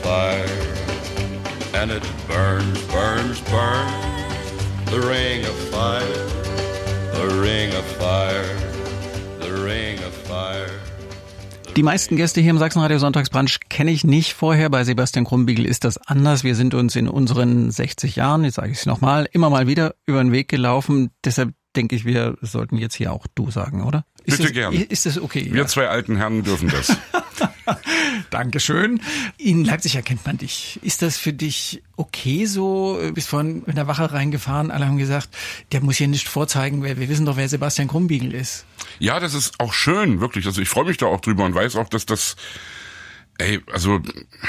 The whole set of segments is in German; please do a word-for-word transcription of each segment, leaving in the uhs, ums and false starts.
fire, and it burns, burns, burns. The ring of fire, the ring of fire, the ring of fire. Die meisten Gäste hier im Sachsenradio Sonntagsbrunch kenne ich nicht vorher. Bei Sebastian Krumbiegel ist das anders. Wir sind uns in unseren sechzig Jahren, jetzt sage ich es nochmal, immer mal wieder über den Weg gelaufen. Deshalb denke ich, wir sollten jetzt hier auch du sagen, oder? Ist Bitte das, gern. Ist das okay? Wir ja. zwei alten Herren dürfen das. Dankeschön. In Leipzig erkennt man dich. Ist das für dich okay so? Du bist vorhin in der Wache reingefahren, alle haben gesagt, der muss hier nicht vorzeigen, wir, wir wissen doch, wer Sebastian Krumbiegel ist. Ja, das ist auch schön, wirklich. Also ich freue mich da auch drüber und weiß auch, dass das, ey, also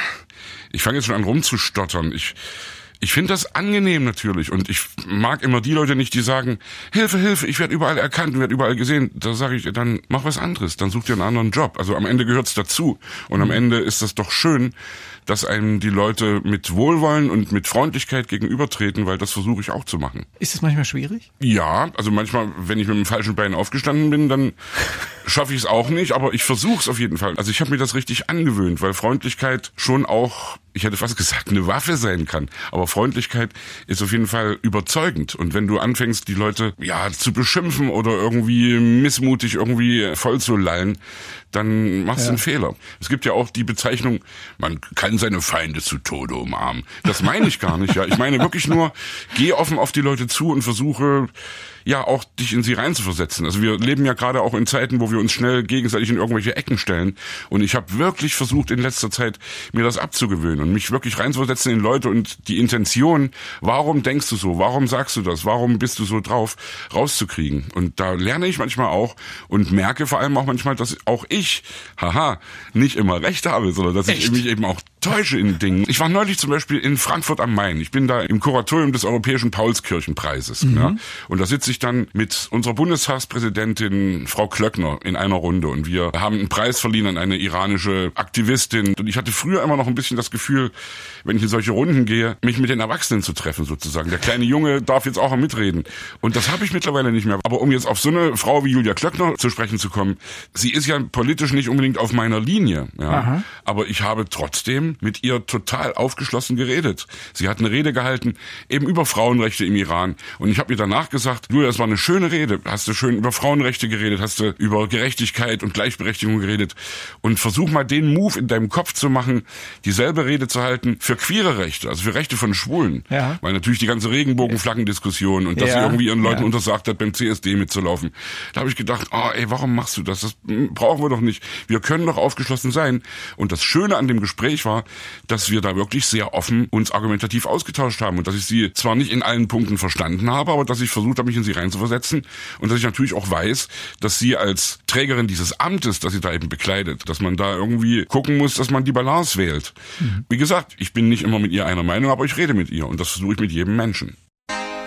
ich fange jetzt schon an rumzustottern. Ich Ich finde das angenehm natürlich und ich mag immer die Leute nicht, die sagen, Hilfe, Hilfe, ich werde überall erkannt, werde überall gesehen. Da sage ich, dann mach was anderes, dann such dir einen anderen Job. Also am Ende gehört's dazu und am Ende ist das doch schön, dass einem die Leute mit Wohlwollen und mit Freundlichkeit gegenübertreten, weil das versuche ich auch zu machen. Ist das manchmal schwierig? Ja, also manchmal, wenn ich mit dem falschen Bein aufgestanden bin, dann schaffe ich es auch nicht, aber ich versuche es auf jeden Fall. Also ich habe mir das richtig angewöhnt, weil Freundlichkeit schon auch, ich hätte fast gesagt, eine Waffe sein kann. Aber Freundlichkeit ist auf jeden Fall überzeugend. Und wenn du anfängst, die Leute ja zu beschimpfen oder irgendwie missmutig irgendwie voll zu lallen, dann machst du ja einen Fehler. Es gibt ja auch die Bezeichnung, man kann seine Feinde zu Tode umarmen. Das meine ich gar nicht. Ja, ich meine wirklich nur, geh offen auf die Leute zu und versuche ja auch dich in sie reinzuversetzen. Also wir leben ja gerade auch in Zeiten, wo wir uns schnell gegenseitig in irgendwelche Ecken stellen. Und ich habe wirklich versucht in letzter Zeit, mir das abzugewöhnen und mich wirklich reinzuversetzen in Leute und die Intention, warum denkst du so, warum sagst du das, warum bist du so drauf, rauszukriegen. Und da lerne ich manchmal auch und merke vor allem auch manchmal, dass auch ich, haha, nicht immer recht habe, sondern dass Echt? ich mich eben auch täusche in Dingen. Ich war neulich zum Beispiel in Frankfurt am Main. Ich bin da im Kuratorium des Europäischen Paulskirchenpreises. Mhm. Ja, und da sitze ich dann mit unserer Bundestagspräsidentin Frau Klöckner in einer Runde und wir haben einen Preis verliehen an eine iranische Aktivistin. Und ich hatte früher immer noch ein bisschen das Gefühl, wenn ich in solche Runden gehe, mich mit den Erwachsenen zu treffen sozusagen. Der kleine Junge darf jetzt auch mitreden. Und das habe ich mittlerweile nicht mehr. Aber um jetzt auf so eine Frau wie Julia Klöckner zu sprechen zu kommen, sie ist ja politisch nicht unbedingt auf meiner Linie. Ja. Aber ich habe trotzdem mit ihr total aufgeschlossen geredet. Sie hat eine Rede gehalten, eben über Frauenrechte im Iran. Und ich habe ihr danach gesagt, Julia, das war eine schöne Rede. Hast du schön über Frauenrechte geredet, hast du über Gerechtigkeit und Gleichberechtigung geredet. Und versuch mal den Move in deinem Kopf zu machen, dieselbe Rede zu halten für queere Rechte, also für Rechte von Schwulen. Ja. Weil natürlich die ganze Regenbogenflaggendiskussion und dass ja. sie irgendwie ihren Leuten ja. untersagt hat, beim C S D mitzulaufen. Da habe ich gedacht, oh ey, warum machst du das? Das brauchen wir doch nicht. Wir können doch aufgeschlossen sein. Und das Schöne an dem Gespräch war, dass wir da wirklich sehr offen uns argumentativ ausgetauscht haben und dass ich sie zwar nicht in allen Punkten verstanden habe, aber dass ich versucht habe, mich in sie reinzuversetzen und dass ich natürlich auch weiß, dass sie als Trägerin dieses Amtes, das sie da eben bekleidet, dass man da irgendwie gucken muss, dass man die Balance wählt. Mhm. Wie gesagt, ich bin nicht immer mit ihr einer Meinung, aber ich rede mit ihr und das versuche ich mit jedem Menschen.